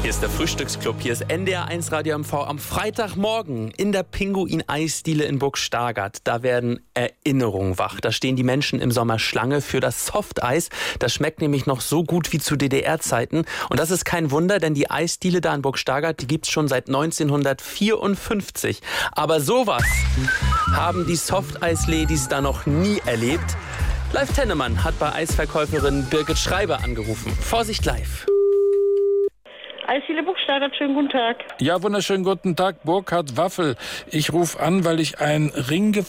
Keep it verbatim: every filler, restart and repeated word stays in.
Hier ist der Frühstücksclub, hier ist N D R eins Radio M V am Freitagmorgen in der Pinguin-Eisdiele in Burg Stargard. Da werden Erinnerungen wach. Da stehen die Menschen im Sommer Schlange für das Softeis. Das schmeckt nämlich noch so gut wie zu D D R-Zeiten. Und das ist kein Wunder, denn die Eisdiele da in Burg Stargard, die gibt's schon seit neunzehnhundertvierundfünfzig. Aber sowas haben die Softeis-Ladies da noch nie erlebt. Live Tennemann hat bei Eisverkäuferin Birgit Schreiber angerufen. Vorsicht live. Eisdiele Burg Stargard, schönen guten Tag. Ja, wunderschönen guten Tag, Burkhard Waffel. Ich rufe an, weil ich einen Ring